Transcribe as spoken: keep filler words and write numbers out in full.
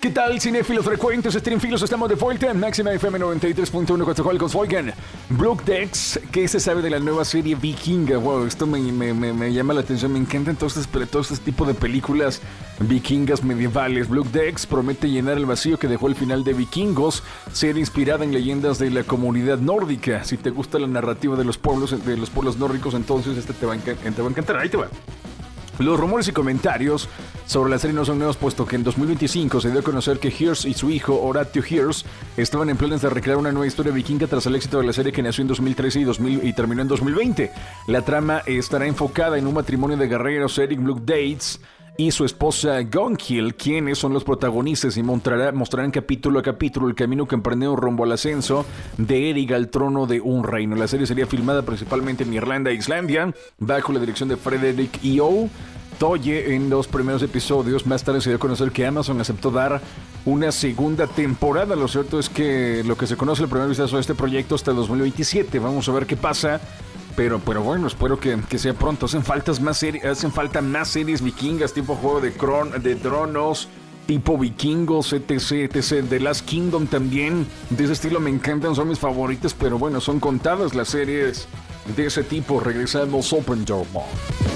¿Qué tal, cinéfilos frecuentes, streamfilos? Estamos de vuelta en Máxima F M noventa y tres punto uno Coatzacoalcos. Oigan, Brooke Dex, ¿qué se sabe de la nueva serie Vikinga? Wow, esto me, me, me, me llama la atención. Me encantan todos estos, todos estos tipos de películas vikingas medievales. Brooke Dex promete llenar el vacío que dejó el final de Vikingos, ser inspirada en leyendas de la comunidad nórdica. Si te gusta la narrativa de los pueblos, de los pueblos nórdicos, entonces este te va a, te va a encantar. Ahí te va. Los rumores y comentarios sobre la serie no son nuevos, puesto que en dos mil veinticinco se dio a conocer que Hirsch y su hijo Horatio Hirsch estaban en planes de recrear una nueva historia vikinga tras el éxito de la serie que nació en dos mil trece y, dos mil, y terminó en dos mil veinte. La trama estará enfocada en un matrimonio de guerreros, Eric Brooke Dex y su esposa Gunhild, quienes son los protagonistas y mostrará, mostrarán capítulo a capítulo el camino que emprendieron rumbo al ascenso de Eric al trono de un reino. La serie sería filmada principalmente en Irlanda e Islandia, bajo la dirección de Frederick E O Toye en los primeros episodios. Más tarde se dio a conocer que Amazon aceptó dar una segunda temporada. Lo cierto es que lo que se conoce el primer vistazo de este proyecto hasta el dos mil veintisiete. Vamos a ver qué pasa. Pero, pero bueno, espero que, que sea pronto. Hacen, faltas más series, hacen falta más series vikingas, tipo Juego de, Cron, de Tronos, tipo Vikingos, etc, etc. The Last Kingdom también. De ese estilo me encantan, son mis favoritas. Pero bueno, son contadas las series de ese tipo. Regresamos Open Door Mall.